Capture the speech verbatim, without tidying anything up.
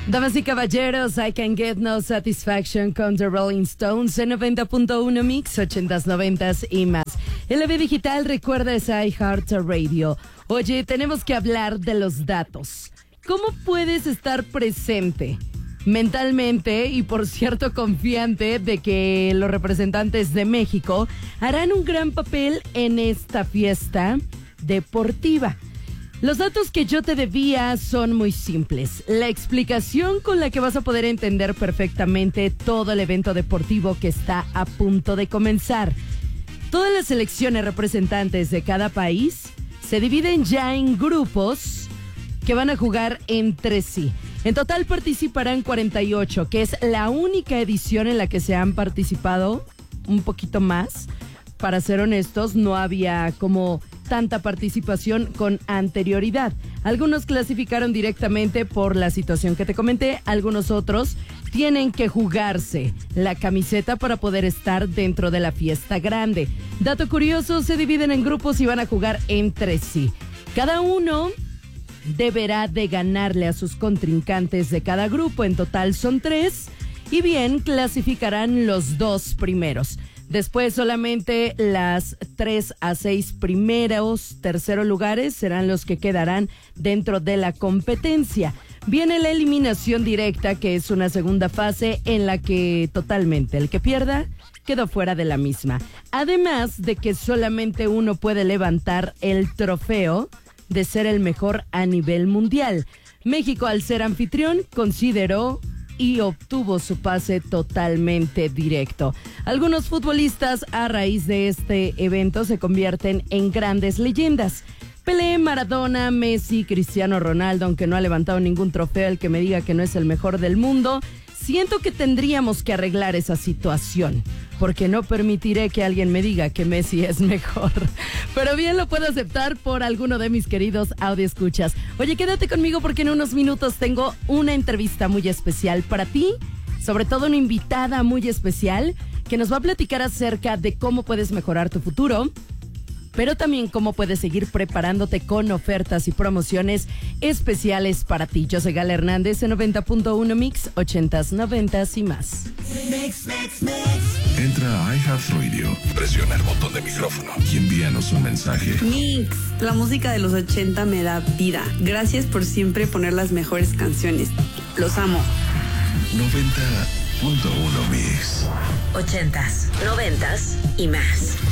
Damas y caballeros, I Can Get No Satisfaction con The Rolling Stones en noventa punto uno Mix, ochentas, noventas y más. El L B Digital, recuerda, es iHeartRadio. Oye, tenemos que hablar de los datos. ¿Cómo puedes estar presente mentalmente y, por cierto, confiante de que los representantes de México harán un gran papel en esta fiesta deportiva? Los datos que yo te debía son muy simples. La explicación con la que vas a poder entender perfectamente todo el evento deportivo que está a punto de comenzar. Todas las selecciones representantes de cada país se dividen ya en grupos que van a jugar entre sí. En total participarán cuarenta y ocho, que es la única edición en la que se han participado un poquito más. Para ser honestos, no había como tanta participación con anterioridad. Algunos clasificaron directamente por la situación que te comenté, algunos otros tienen que jugarse la camiseta para poder estar dentro de la fiesta grande. Dato curioso, se dividen en grupos y van a jugar entre sí. Cada uno deberá de ganarle a sus contrincantes de cada grupo, en total son tres, y bien, clasificarán los dos primeros. Después solamente las tres a seis primeros, terceros lugares serán los que quedarán dentro de la competencia. Viene la eliminación directa, que es una segunda fase en la que totalmente el que pierda quedó fuera de la misma. Además de que solamente uno puede levantar el trofeo de ser el mejor a nivel mundial. México, al ser anfitrión, consideró y obtuvo su pase totalmente directo. Algunos futbolistas a raíz de este evento se convierten en grandes leyendas. Pelé, Maradona, Messi, Cristiano Ronaldo, aunque no ha levantado ningún trofeo, el que me diga que no es el mejor del mundo, siento que tendríamos que arreglar esa situación, porque no permitiré que alguien me diga que Messi es mejor. Pero bien lo puedo aceptar por alguno de mis queridos audioescuchas. Oye, quédate conmigo porque en unos minutos tengo una entrevista muy especial para ti, sobre todo una invitada muy especial que nos va a platicar acerca de cómo puedes mejorar tu futuro, pero también cómo puedes seguir preparándote con ofertas y promociones especiales para ti. Yo soy Gala Hernández en noventa punto uno Mix, ochentas, noventas y más. Mix, mix, mix. Entra a iHeartRadio, presiona el botón de micrófono y envíanos un mensaje. Mix, la música de los ochenta me da vida. Gracias por siempre poner las mejores canciones. Los amo. noventa punto uno Mix. Ochentas, noventas y más.